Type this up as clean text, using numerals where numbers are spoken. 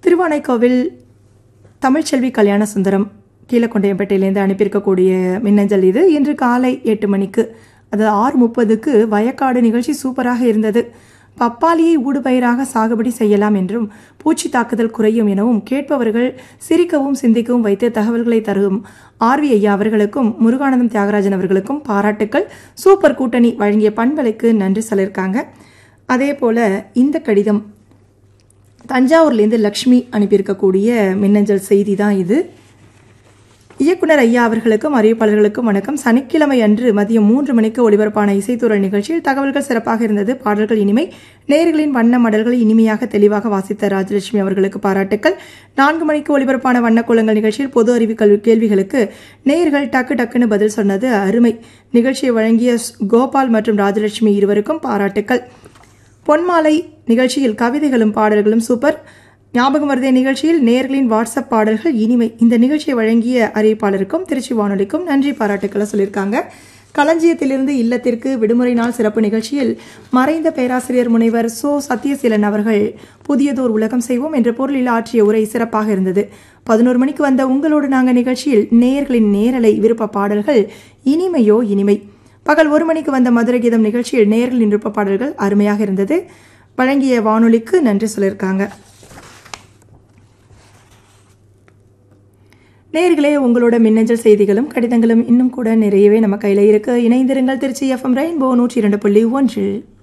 திருவானைக்கோவில் தமிழ்ச்செல்வி கல்யாண சுந்தரம் கீழக்கொண்டையம்பேட்டையிலேருந்து அனுப்பியிருக்கக்கூடிய மின்னஞ்சல் இது. இன்று காலை 8 மணிக்கு, அதாவது 6:30க்கு வயக்காடு நிகழ்ச்சி சூப்பராக இருந்தது. பப்பாளியை ஊடுபயிராக சாகுபடி செய்யலாம் என்றும் பூச்சி தாக்குதல் குறையும் எனவும் கேட்பவர்கள் சிரிக்கவும் சிந்திக்கவும் வைத்து தகவல்களை தரும் ஆர்வி ஐயா அவர்களுக்கும் முருகானந்தம் தியாகராஜன் அவர்களுக்கும் பாராட்டுக்கள். சூப்பர் கூட்டணி வழங்கிய பண்பலைக்கு நன்றி சொல்லியிருக்காங்க. அதே போல இந்த கடிதம் தஞ்சாவூர்லேருந்து லக்ஷ்மி அனுப்பியிருக்கக்கூடிய மின்னஞ்சல் செய்தி தான் இது. இயக்குனர் ஐயா அவர்களுக்கும் அறிவிப்பாளர்களுக்கும் வணக்கம். சனிக்கிழமை அன்று மதியம் 3 மணிக்கு ஒளிபரப்பான இசைத்தூரல் நிகழ்ச்சியில் தகவல்கள் சிறப்பாக இருந்தது. பாடல்கள் இனிமை. நேயர்களின் வண்ண மடல்களை இனிமையாக தெளிவாக வாசித்த ராஜலட்சுமி அவர்களுக்கு பாராட்டுக்கள். 4 மணிக்கு ஒளிபரப்பான வண்ணக்கோலங்கள் நிகழ்ச்சியில் பொது அறிவு கேள்விகளுக்கு நேயர்கள் டக்குன்னு பதில் சொன்னது அருமை. நிகழ்ச்சியை வழங்கிய கோபால் மற்றும் ராஜலட்சுமி இருவருக்கும் பாராட்டுக்கள். பொன்மாலை நிகழ்ச்சியில் கவிதைகளும் பாடல்களும் சூப்பர். ஞாபகம் வருதே நிகழ்ச்சியில் நேயர்களின் வாட்ஸ்அப் பாடல்கள் இனிமை. இந்த நிகழ்ச்சியை வழங்கிய அறிவிப்பாளருக்கும் திருச்சி வானொலிக்கும் நன்றி பாராட்டுக்களை சொல்லியிருக்காங்க. களஞ்சியத்திலிருந்து இல்லத்திற்கு விடுமுறை நாள் சிறப்பு நிகழ்ச்சியில் மறைந்த பேராசிரியர் முனைவர் சோ சத்யசீலன் அவர்கள் புதியதோர் உலகம் செய்வோம் என்ற பொருளில் ஆற்றிய உரை சிறப்பாக இருந்தது. 11 மணிக்கு வந்த உங்களோடு நாங்கள் நிகழ்ச்சியில் நேயர்களின் நேரலை விருப்ப பாடல்கள் இனிமையோ இனிமை. பகல் 1 மணிக்கு வந்த மதுரை கீதம் நிகழ்ச்சியில் நேயர்களின் விருப்ப பாடல்கள் அருமையாக இருந்தது. வழங்கிய வானொலிக்கு நன்றி சொல்லியிருக்காங்க. நேயர்களே, உங்களோட மின்னஞ்சல் செய்திகளும் கடிதங்களும் இன்னும் கூட நிறையவே நம்ம கையில் இருக்கு. இணைந்திருங்கள். Trichy FM rainbow 102.1.